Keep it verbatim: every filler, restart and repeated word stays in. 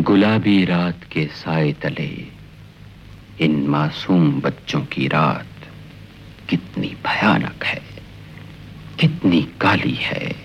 गुलाबी रात के साए तले इन मासूम बच्चों की रात कितनी भयानक है, कितनी काली है।